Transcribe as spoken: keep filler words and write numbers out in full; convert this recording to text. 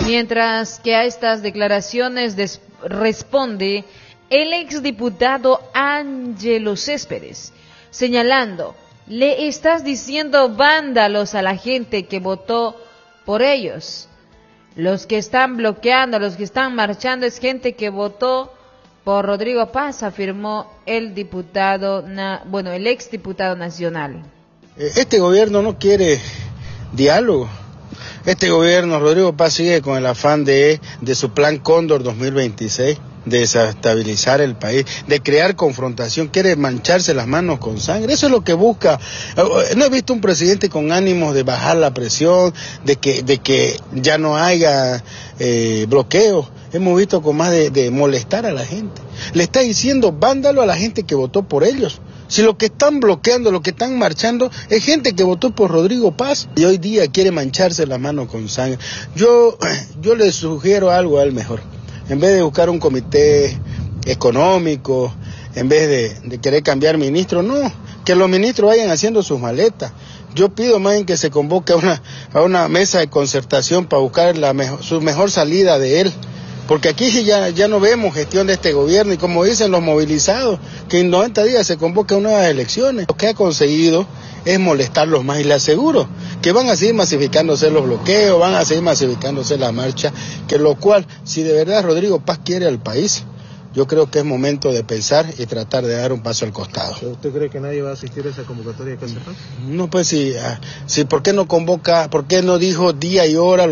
Mientras que a estas declaraciones responde el exdiputado Ángelo Céspedes, señalando: le estás diciendo vándalos a la gente que votó por ellos. Los que están bloqueando, los que están marchando es gente que votó por Rodrigo Paz, afirmó el diputado, bueno, el exdiputado nacional. Este gobierno no quiere diálogo. Este gobierno, Rodrigo Paz, sigue con el afán de, de su plan Cóndor dos mil veintiséis, de desestabilizar el país, de crear confrontación, quiere mancharse las manos con sangre. Eso es lo que busca. No he visto un presidente con ánimos de bajar la presión, de que, de que ya no haya eh, bloqueo. Hemos visto con más de, de molestar a la gente. Le está diciendo vándalo a la gente que votó por ellos. Si lo que están bloqueando, lo que están marchando, es gente que votó por Rodrigo Paz y hoy día quiere mancharse la mano con sangre. Yo, yo le sugiero algo a él mejor. En vez de buscar un comité económico, en vez de, de querer cambiar ministro, no, que los ministros vayan haciendo sus maletas. Yo pido más bien que se convoque a una, a una mesa de concertación para buscar la mejor, su mejor salida de él. Porque aquí ya, ya no vemos gestión de este gobierno y como dicen los movilizados, que en noventa días se convocan nuevas elecciones. Lo que ha conseguido es molestarlos más y le aseguro que van a seguir masificándose los bloqueos, van a seguir masificándose la marcha, que lo cual, si de verdad Rodrigo Paz quiere al país, yo creo que es momento de pensar y tratar de dar un paso al costado. ¿Usted cree que nadie va a asistir a esa convocatoria de Casa Paz? No, pues sí, sí, ¿por qué no convoca, por qué no dijo día y hora?